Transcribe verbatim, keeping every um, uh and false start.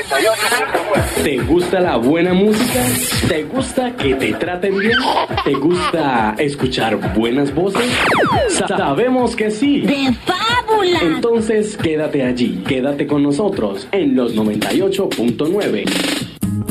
noventa y ocho punto nueve. ¿Te gusta la buena música? ¿Te gusta que te traten bien? ¿Te gusta escuchar buenas voces? Sa- Sabemos que sí. ¡De fábula! Entonces quédate allí, quédate con nosotros en los noventa y ocho punto nueve.